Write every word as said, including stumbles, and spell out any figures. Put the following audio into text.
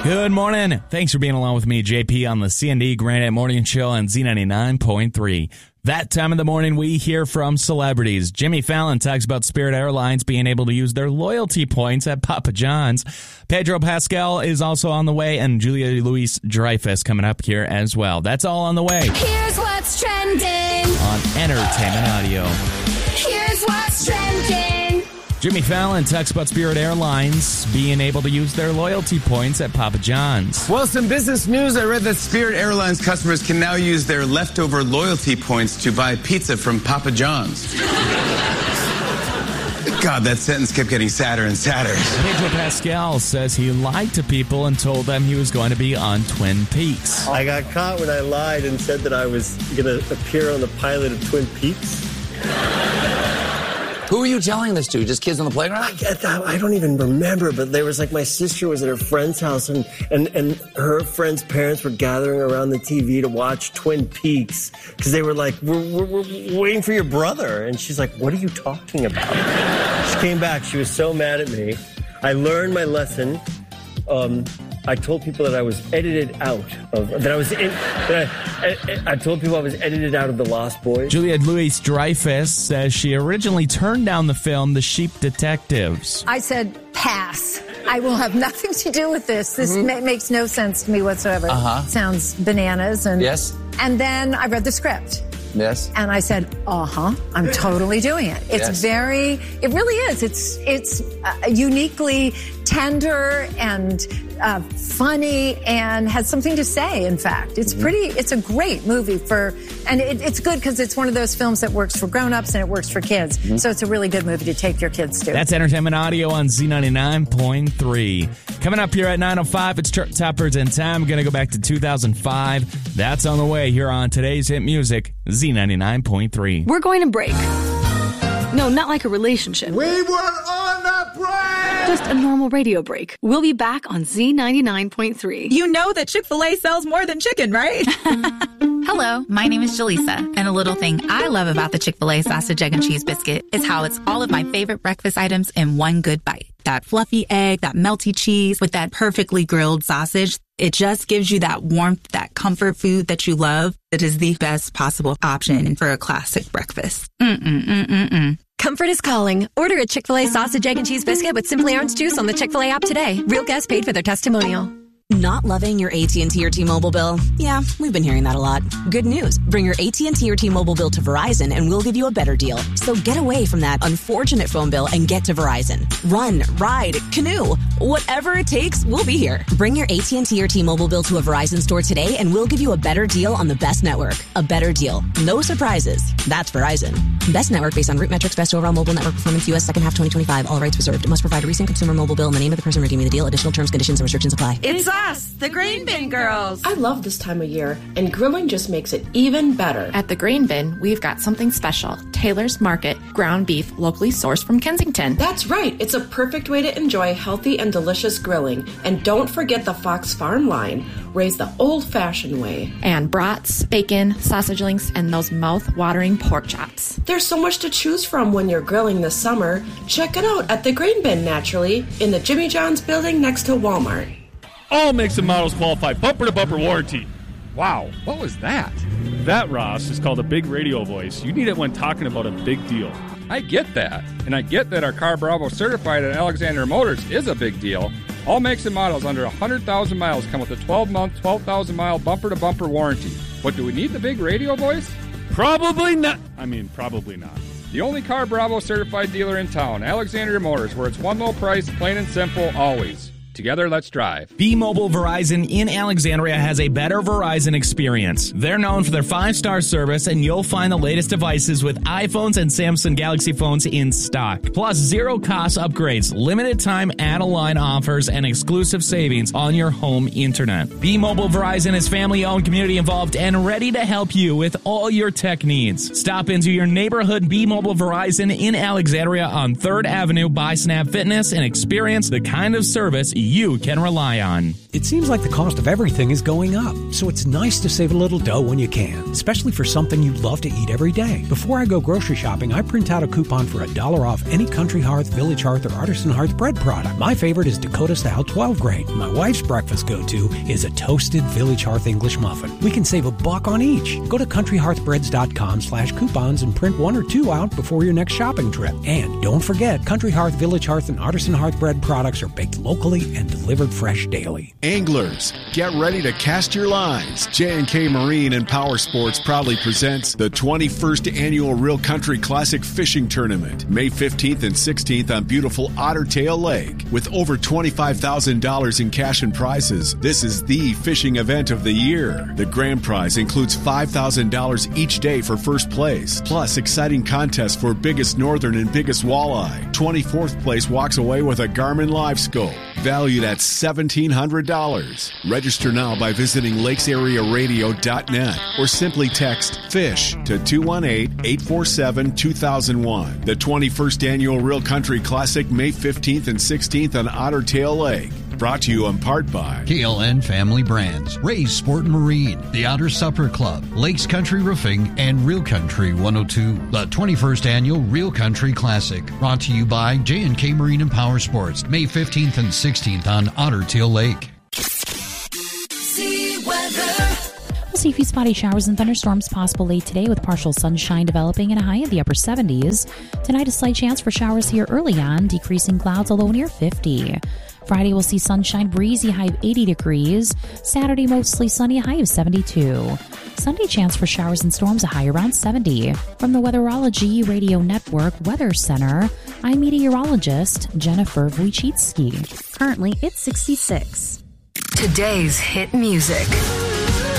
Good morning. Thanks for being along with me, J P, on the C and D Granite Morning Show on Z ninety-nine point three. That time of the morning, we hear from celebrities. Jimmy Fallon talks about Spirit Airlines being able to use their loyalty points at Papa John's. Pedro Pascal is also on the way, and Julia Louis-Dreyfus coming up here as well. That's all on the way. Here's what's trending on Entertainment Audio. Here's what's trending. Jimmy Fallon talks about Spirit Airlines being able to use their loyalty points at Papa John's. Well, some business news. I read that Spirit Airlines customers can now use their leftover loyalty points to buy pizza from Papa John's. God, that sentence kept getting sadder and sadder. Pedro Pascal says he lied to people and told them he was going to be on Twin Peaks. I got caught when I lied and said that I was going to appear on the pilot of Twin Peaks. Who were you telling this to? Just kids on the playground? I get that. I don't even remember, but there was like my sister was at her friend's house, and, and, and her friend's parents were gathering around the T V to watch Twin Peaks because they were like, we're, we're, we're waiting for your brother. And she's like, what are you talking about? She came back. She was so mad at me. I learned my lesson. Um... I told people that I was edited out of, that I was in, that I, I told people I was edited out of The Lost Boys. Julia Louis-Dreyfus says she originally turned down the film The Sheep Detectives. I said, pass. I will have nothing to do with this. This mm-hmm. ma- makes no sense to me whatsoever. Uh-huh. Sounds bananas. And, yes. And then I read the script. Yes. And I said, uh-huh, I'm totally doing it. It's yes. very, it really is. It's it's uh, uniquely tender and uh, funny and has something to say, in fact. It's mm-hmm. pretty, it's a great movie for, and it, it's good because it's one of those films that works for grown-ups and it works for kids. Mm-hmm. So it's a really good movie to take your kids to. That's Entertainment Audio on Z ninety-nine point three. Coming up here at nine oh five, it's Chart Toppers in Time. We're going to go back to two thousand five. That's on the way here on Today's Hit Music, Z ninety-nine point three. We're going to break. No, not like a relationship. We were on a break! Just a normal radio break. We'll be back on Z ninety-nine point three. You know that Chick-fil-A sells more than chicken, right? Hello, my name is Jaleesa, and a little thing I love about the Chick-fil-A sausage, egg, and cheese biscuit is how it's all of my favorite breakfast items in one good bite. That fluffy egg, that melty cheese with that perfectly grilled sausage. It just gives you that warmth, that comfort food that you love. It is the best possible option for a classic breakfast. Mm-mm-mm-mm-mm. Comfort is calling. Order a Chick-fil-A sausage, egg, and cheese biscuit with Simply Orange Juice on the Chick-fil-A app today. Real guests paid for their testimonial. Not loving your A T and T or T-Mobile bill? Yeah, we've been hearing that a lot. Good news. Bring your A T and T or T-Mobile bill to Verizon and we'll give you a better deal. So get away from that unfortunate phone bill and get to Verizon. Run, ride, canoe. Whatever it takes, we'll be here. Bring your A T and T or T-Mobile bill to a Verizon store today and we'll give you a better deal on the best network. A better deal. No surprises. That's Verizon. Best network based on root metrics, best overall mobile network performance, U S second half twenty twenty-five. All rights reserved. Must provide a recent consumer mobile bill and the name of the person redeeming the deal. Additional terms, conditions, and restrictions apply. It's us, the Green Bin Girls. I love this time of year, and grilling just makes it even better. At the Green Bin, we've got something special. Taylor's Market ground beef, locally sourced from Kensington. That's right. It's a perfect way to enjoy healthy and delicious grilling. And don't forget the Fox Farm line, raised the old-fashioned way. And brats, bacon, sausage links, and those mouth-watering pork chops. There's so much to choose from when you're grilling this summer. Check it out at the Green Bin, naturally, in the Jimmy John's building next to Walmart. All makes and models qualify bumper-to-bumper warranty. Wow, what was that? That, Ross, is called a big radio voice. You need it when talking about a big deal. I get that. And I get that our Car Bravo certified at Alexander Motors is a big deal. All makes and models under one hundred thousand miles come with a twelve-month, twelve thousand mile bumper-to-bumper warranty. But do we need the big radio voice? Probably not. I mean, probably not. The only Car Bravo certified dealer in town, Alexander Motors, where it's one low price, plain and simple, always. Together, let's drive. B-Mobile Verizon in Alexandria has a better Verizon experience. They're known for their five-star service, and you'll find the latest devices with iPhones and Samsung Galaxy phones in stock. Plus, zero-cost upgrades, limited-time add-a-line offers, and exclusive savings on your home internet. B-Mobile Verizon is family-owned, community-involved, and ready to help you with all your tech needs. Stop into your neighborhood B-Mobile Verizon in Alexandria on third Avenue by Snap Fitness and experience the kind of service you you can rely on. It seems like the cost of everything is going up, so it's nice to save a little dough when you can, especially for something you love to eat every day. Before I go grocery shopping, I print out a coupon for a dollar off any Country Hearth, Village Hearth, or Artisan Hearth bread product. My favorite is Dakota Style twelve grain. My wife's breakfast go-to is a toasted Village Hearth English muffin. We can save a buck on each. Go to country hearth breads dot com slash coupons and print one or two out before your next shopping trip. And don't forget, Country Hearth, Village Hearth, and Artisan Hearth bread products are baked locally and delivered fresh daily. Anglers, get ready to cast your lines. J and K Marine and Power Sports proudly presents the twenty-first Annual Real Country Classic Fishing Tournament, May fifteenth and sixteenth on beautiful Otter Tail Lake. With over twenty-five thousand dollars in cash and prizes, this is the fishing event of the year. The grand prize includes five thousand dollars each day for first place, plus exciting contests for biggest northern and biggest walleye. twenty-fourth place walks away with a Garmin Live Scope, valued at seventeen hundred dollars. Register now by visiting lakes area radio dot net or simply text FISH to two one eight, eight four seven, two thousand one. The twenty-first Annual Real Country Classic, May fifteenth and sixteenth on Otter Tail Lake. Brought to you in part by K L N Family Brands, Ray's Sport and Marine, the Otter Supper Club, Lakes Country Roofing, and Real Country one oh two. The twenty-first Annual Real Country Classic, brought to you by J and K Marine and Power Sports, May fifteenth and sixteenth on Otter Tail Lake. See weather. We'll see a few spotty showers and thunderstorms possible late today with partial sunshine developing and a high in the upper seventies. Tonight, a slight chance for showers here early on, decreasing clouds, a low near fifty. Friday, we'll see sunshine, breezy, high of eighty degrees. Saturday, mostly sunny, a high of seventy-two. Sunday, chance for showers and storms, a high around seventy. From the Weatherology Radio Network Weather Center, I'm meteorologist Jennifer Wojcicki. Currently, it's sixty-six. Today's hit music.